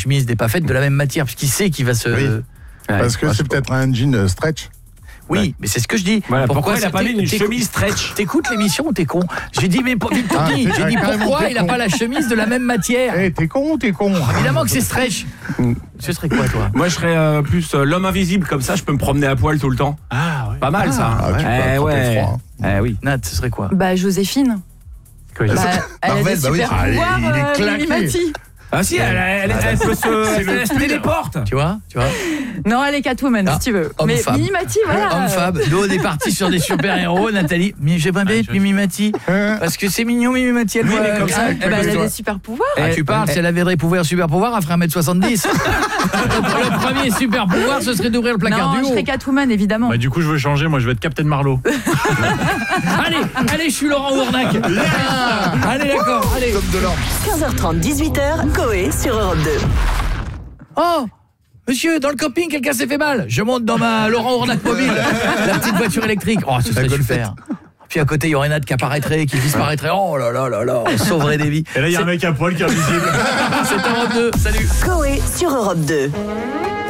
chemise n'est pas faite de la même matière, puisqu'il sait qu'il va se... Oui. Parce que c'est peut-être un jean stretch. Oui, mais c'est ce que je dis. Voilà, pourquoi il n'a pas mis une chemise stretch? T'écoutes l'émission ou t'es con? J'ai dit, mais j'ai dit pourquoi il n'a pas la chemise de la même matière? T'es con ou t'es con? Évidemment que c'est stretch. Ce serait quoi, toi? Moi, je serais plus l'homme invisible, comme ça, je peux me promener à poil tout le temps. Ah, ouais. Pas mal, ça. Tu peux attraper froid. Oui. Nat, ce serait quoi? Bah, Joséphine. Elle a Marvel, des bah oui. super Ah, pouvoirs, il est claqué. Mimimati. Ah si, elle peut se téléporte. Tu vois? Non, elle est Catwoman, si tu veux. Mais Homme-femme. Mimimati, voilà. Homme-femme. Nous, on est parti sur des super-héros. Nathalie, mais j'aimerais bien être Mimimati. Parce que c'est mignon, Mimimati. Elle, mais comme ça, Elle a des super pouvoirs. tu parles, si elle avait des super-pouvoirs, elle ferait 1m70. Le premier super-pouvoir, ce serait d'ouvrir le placard Non, du je haut. serais Catwoman, évidemment. Bah, du coup, je veux changer. Moi, je veux être Captain Marlowe. Allez, je suis Laurent Ournac. Allez, d'accord, allez. Comme de l'or. 15h30, 18h, Coé sur Europe 2. Oh, monsieur, dans le camping, quelqu'un s'est fait mal. Je monte dans ma Laurent Ournac mobile, la petite voiture électrique. Oh, ce serait super. Puis à côté, il y aurait Nat qui apparaîtrait, qui disparaîtrait. Oh là là là là, on sauverait des vies. Et là, il y a un mec à poil qui est invisible. C'est Europe 2, salut. Coé sur Europe 2.